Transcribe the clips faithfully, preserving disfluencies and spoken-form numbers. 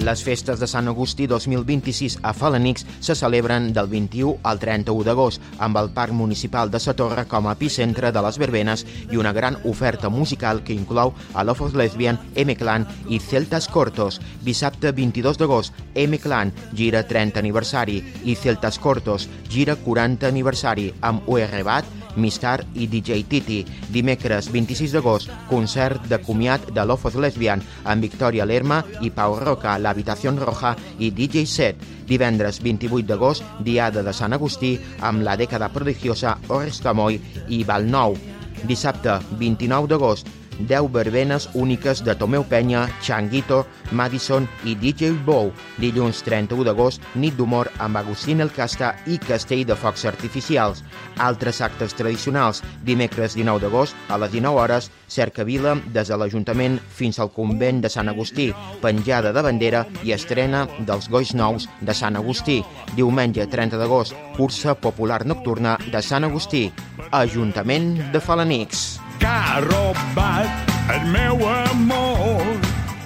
Les festes de Sant Agustí dos mil vint-i-sis a Felanitx se celebren del vint-i-u al trenta-u d'agost, amb el Parc Municipal de Sa Torre com a epicentre de les verbenes i una gran oferta musical que inclou a Love of Lesbian, M-Clan i Celtas Cortos. Dissabte vint-i-dos d'agost, M-Clan, gira trenta aniversari, i Celtas Cortos, gira quaranta aniversari, amb U R Bat, Mistar i D J Titi. Dimecres vint-i-sis d'agost, concert de comiat de Love of Lesbian amb Victoria Lerma i Pau Roca, l'Habitación Roja i D J Set. Divendres vint-i-vuit d'agost, Diada de Sant Agustí amb La Dècada Prodigiosa, Ores Camoy i Valnou. Dissabte vint-i-nou d'agost, deu verbenes úniques de Tomeu Penya, Changuito, Madison i D J Bow. Dilluns trenta-u d'agost, nit d'humor amb Agustín El Casta i Castell de Focs Artificials. Altres actes tradicionals, dimecres dinou d'agost, a les dinou hores, cercavila des de l'Ajuntament fins al convent de Sant Agustí, penjada de bandera i estrena dels Goix Nous de Sant Agustí. Diumenge trenta d'agost, cursa popular nocturna de Sant Agustí. Ajuntament de Felanitx. Que ha robat el meu amor.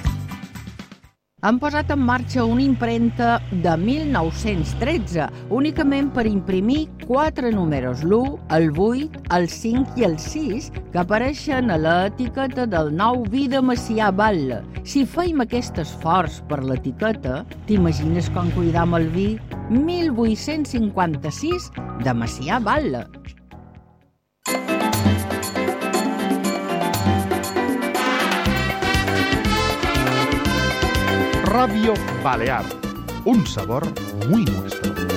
Han posat en marxa una impremta de mil nou-cents tretze, únicament per imprimir quatre números, l'u, el vuit, el cinc i el sis, que apareixen a l'etiqueta del nou vi de Macià Batlle. Si feim aquest esforç per l'etiqueta, t'imagines com cuidam el vi mil vuit-cents cinquanta-sis de Macià Batlle. Radio Balear, un sabor muy nuestro.